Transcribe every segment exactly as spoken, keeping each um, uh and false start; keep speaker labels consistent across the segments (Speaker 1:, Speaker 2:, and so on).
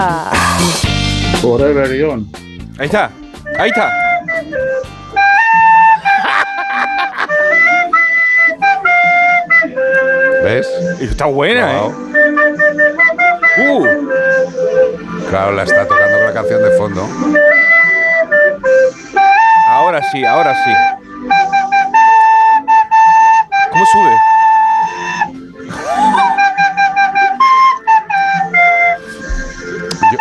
Speaker 1: Forever Young.
Speaker 2: Ahí está, ahí está.
Speaker 3: ¿Ves?
Speaker 2: Está buena,
Speaker 3: Wow.
Speaker 2: ¿eh? Uh.
Speaker 3: Claro, la está tocando con la canción de fondo.
Speaker 2: Ahora sí, ahora sí. ¿Cómo sube?
Speaker 3: Yo-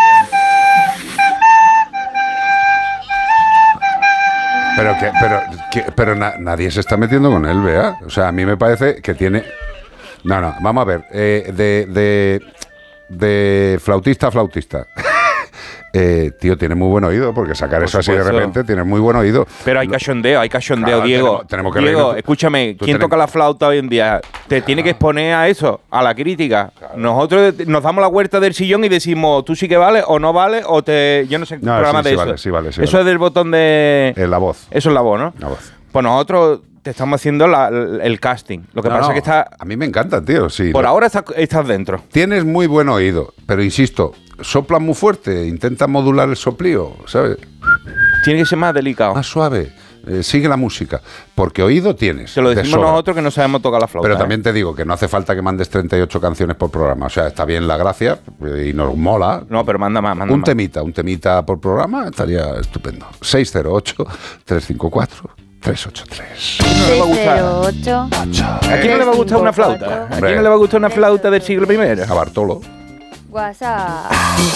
Speaker 3: Pero que, pero, que, pero na- nadie se está metiendo con él, vea. O sea, a mí me parece que tiene. No, no, vamos a ver. Eh, de, de, de flautista a flautista. Eh, tío, tiene muy buen oído, porque sacar
Speaker 2: Por
Speaker 3: eso así de
Speaker 2: supuesto.
Speaker 3: repente tiene muy buen oído.
Speaker 2: Pero hay cachondeo, hay cachondeo,
Speaker 3: Claro,
Speaker 2: Diego.
Speaker 3: tenemos- tenemos que
Speaker 2: Diego,
Speaker 3: reírnos.
Speaker 2: escúchame,
Speaker 3: Tú
Speaker 2: ¿quién
Speaker 3: tenés-
Speaker 2: toca la flauta hoy en día? Te tiene que exponer a eso, a la crítica. Nosotros nos damos la vuelta del sillón y decimos, tú sí que vales o no vales, o te... Yo no sé,
Speaker 3: No,
Speaker 2: programa
Speaker 3: sí,
Speaker 2: de
Speaker 3: sí
Speaker 2: eso.
Speaker 3: vale, sí vale, sí
Speaker 2: eso
Speaker 3: vale.
Speaker 2: es del botón de...
Speaker 3: Eh, la voz.
Speaker 2: Eso es la voz, ¿no?
Speaker 3: La voz.
Speaker 2: Pues nosotros te estamos haciendo la- el casting. Lo que
Speaker 3: No,
Speaker 2: pasa
Speaker 3: no,
Speaker 2: es que está...
Speaker 3: a mí me encanta, tío. Sí,
Speaker 2: Por
Speaker 3: lo-
Speaker 2: ahora estás, estás dentro.
Speaker 3: Tienes muy buen oído, pero insisto, sopla muy fuerte, intenta modular el soplío, ¿sabes?
Speaker 2: Tiene que ser más delicado.
Speaker 3: Más suave, eh, sigue la música, porque oído tienes.
Speaker 2: Te lo
Speaker 3: de
Speaker 2: decimos
Speaker 3: sobra.
Speaker 2: nosotros que no sabemos tocar la flauta.
Speaker 3: Pero
Speaker 2: ¿eh?
Speaker 3: también te digo que no hace falta que mandes treinta y ocho canciones por programa. O sea, está bien la gracia eh, y nos mola.
Speaker 2: No, pero manda más, manda
Speaker 3: Un
Speaker 2: más.
Speaker 3: temita, un temita por programa estaría estupendo. seis cero ocho, tres cinco cuatro, tres ocho tres.
Speaker 2: No le va a gustar.
Speaker 4: seis cero ocho.
Speaker 2: ¿A quién no le va a gustar una flauta? ¿A quién no le va a gustar una flauta del siglo primero?
Speaker 3: A Bartolo.
Speaker 4: WhatsApp.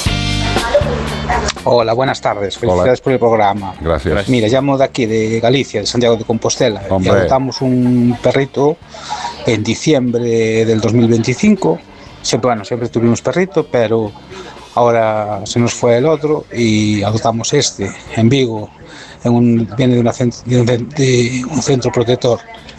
Speaker 5: Hola, buenas tardes. Felicidades
Speaker 3: Hola.
Speaker 5: por el programa.
Speaker 3: Gracias.
Speaker 5: Mira, llamo de aquí, de Galicia, de Santiago de Compostela.
Speaker 3: Hombre.
Speaker 5: Y adoptamos un perrito en diciembre del dos mil veinticinco. Siempre, bueno, siempre tuvimos perrito, pero ahora se nos fue el otro y adoptamos este en Vigo. En un, viene de, una cent- de un cen- de un centro protector.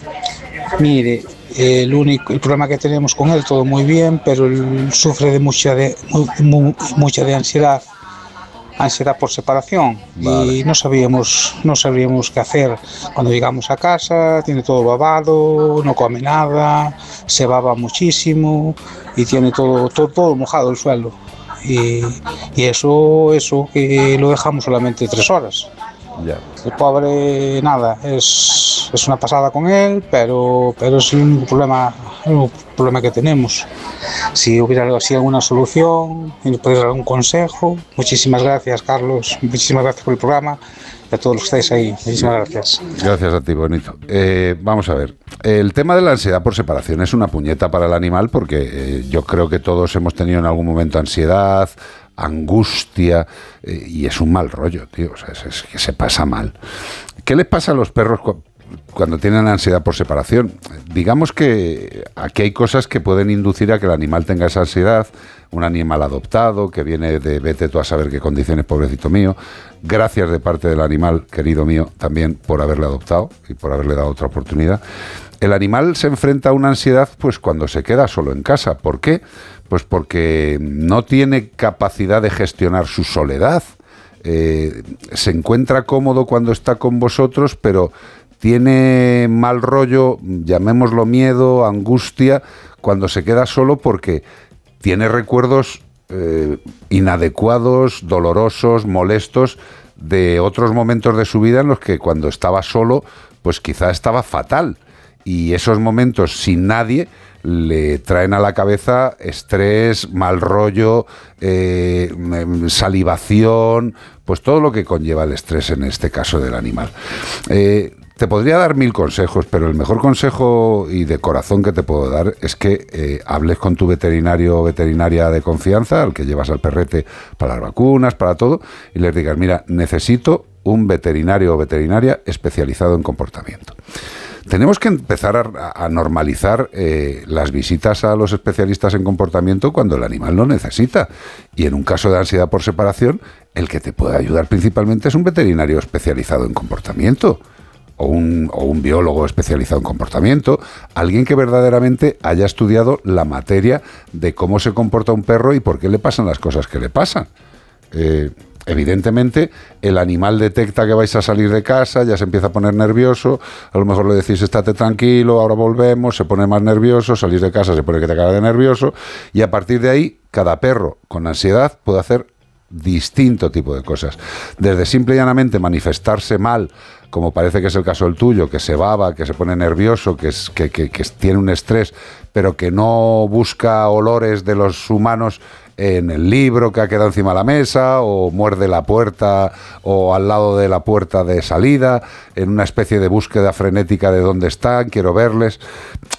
Speaker 5: Mire, el único el problema que tenemos con él, todo muy bien, pero él sufre de mucha de mu- mu- mucha de ansiedad, ansiedad por separación.
Speaker 3: Vale.
Speaker 5: Y no sabíamos no sabíamos qué hacer cuando llegamos a casa. Tiene todo babado, no come nada, se baba muchísimo y tiene todo todo, todo mojado el suelo. Y, y eso eso que lo dejamos solamente tres horas.
Speaker 3: Ya.
Speaker 5: El pobre, nada, es, es una pasada con él, pero, pero es el único problema, el único problema que tenemos. Si hubiera así alguna solución, y nos podéis dar algún consejo. Muchísimas gracias, Carlos. Muchísimas gracias por el programa y a todos los que estáis ahí. Muchísimas gracias.
Speaker 3: Gracias a ti, bonito. Eh, vamos a ver. El tema de la ansiedad por separación es una puñeta para el animal porque eh, yo creo que todos hemos tenido en algún momento ansiedad, angustia, eh, y es un mal rollo, tío. O sea, es, es que se pasa mal. ¿Qué les pasa a los perros cu- cuando tienen ansiedad por separación? Digamos que aquí hay cosas que pueden inducir a que el animal tenga esa ansiedad. Un animal adoptado que viene de vete tú a saber qué condiciones, pobrecito mío. Gracias de parte del animal, querido mío, también por haberle adoptado y por haberle dado otra oportunidad. El animal se enfrenta a una ansiedad pues cuando se queda solo en casa. ¿Por qué? Pues porque no tiene capacidad de gestionar su soledad. Eh, se encuentra cómodo cuando está con vosotros, pero tiene mal rollo, llamémoslo miedo, angustia, cuando se queda solo porque tiene recuerdos eh, inadecuados, dolorosos, molestos de otros momentos de su vida en los que cuando estaba solo, pues quizá estaba fatal. Y esos momentos sin nadie le traen a la cabeza estrés, mal rollo, eh, salivación, pues todo lo que conlleva el estrés en este caso del animal. Eh, te podría dar mil consejos, pero el mejor consejo y de corazón que te puedo dar es que eh, hables con tu veterinario o veterinaria de confianza, al que llevas al perrete para las vacunas, para todo, y les digas, mira, necesito un veterinario o veterinaria especializado en comportamiento. Tenemos que empezar a, a normalizar eh, las visitas a los especialistas en comportamiento cuando el animal lo necesita. Y en un caso de ansiedad por separación, el que te puede ayudar principalmente es un veterinario especializado en comportamiento. O un, o un biólogo especializado en comportamiento, alguien que verdaderamente haya estudiado la materia de cómo se comporta un perro y por qué le pasan las cosas que le pasan. Eh, evidentemente, el animal detecta que vais a salir de casa, ya se empieza a poner nervioso, a lo mejor le decís, estate tranquilo, ahora volvemos, se pone más nervioso, salís de casa, se pone que te caga de nervioso, y a partir de ahí, cada perro con ansiedad puede hacer distinto tipo de cosas. Desde simple y llanamente manifestarse mal, como parece que es el caso del tuyo, que se baba, que se pone nervioso, que, es, que, que, que tiene un estrés, pero que no busca olores de los humanos en el libro que ha quedado encima de la mesa, o muerde la puerta o al lado de la puerta de salida, en una especie de búsqueda frenética de dónde están, quiero verles.